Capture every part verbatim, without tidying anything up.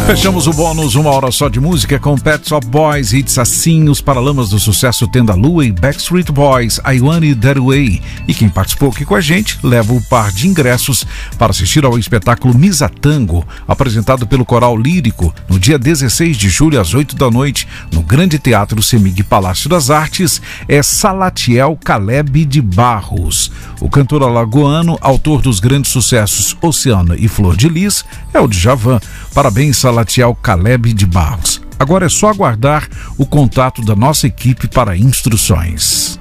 Fechamos o bônus, uma hora só de música com Pet Shop Boys, hits assim, os Paralamas do Sucesso, Tenda Lua e Backstreet Boys, I Want It That Way. E quem participou aqui com a gente leva o par de ingressos para assistir ao espetáculo Misa Tango, apresentado pelo Coral Lírico, no dia dezesseis de julho, às oito da noite, no Grande Teatro Semig Palácio das Artes. É Salatiel Caleb de Barros. O cantor alagoano, autor dos grandes sucessos Oceana e Flor de Lis, é o Djavan. Parabéns, Salatiel Caleb de Barros. Agora é só aguardar o contato da nossa equipe para instruções.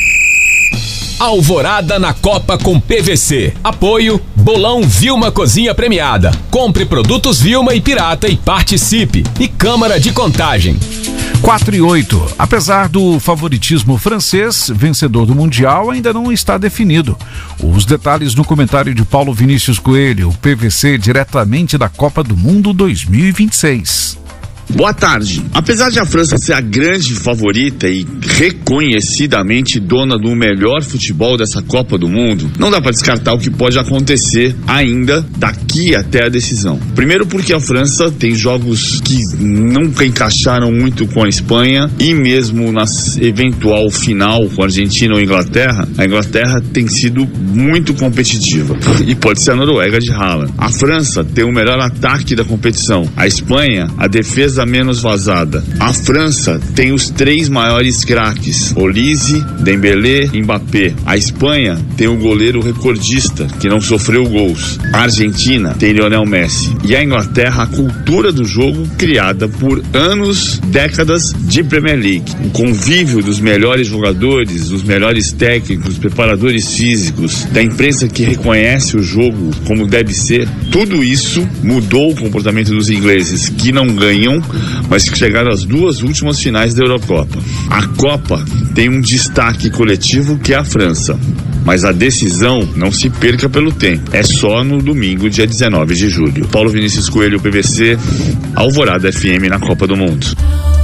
Alvorada na Copa com P V C. Apoio Bolão Vilma Cozinha Premiada. Compre produtos Vilma e Pirata e participe. E Câmara de Contagem. quatro e oito. Apesar do favoritismo francês, vencedor do Mundial ainda não está definido. Os detalhes no comentário de Paulo Vinícius Coelho, o P V C diretamente da Copa do Mundo dois mil e vinte e seis. Boa tarde. Apesar de a França ser a grande favorita e reconhecidamente dona do melhor futebol dessa Copa do Mundo, não dá para descartar o que pode acontecer ainda daqui até a decisão. Primeiro porque a França tem jogos que nunca encaixaram muito com a Espanha, e mesmo na eventual final com a Argentina ou Inglaterra, a Inglaterra tem sido muito competitiva. E pode ser a Noruega de Haaland. A França tem o melhor ataque da competição. A Espanha, a defesa menos vazada. A França tem os três maiores craques: Olise, Dembélé, Mbappé. A Espanha tem o goleiro recordista, que não sofreu gols. A Argentina tem Lionel Messi. E a Inglaterra, a cultura do jogo criada por anos, décadas de Premier League. O convívio dos melhores jogadores, dos melhores técnicos, preparadores físicos, da imprensa que reconhece o jogo como deve ser. Tudo isso mudou o comportamento dos ingleses, que não ganham, mas que chegaram às duas últimas finais da Eurocopa. A Copa tem um destaque coletivo, que é a França, mas a decisão não se perca pelo tempo. É só no domingo, dia dezenove de julho. Paulo Vinícius Coelho, P V C, Alvorada F M na Copa do Mundo.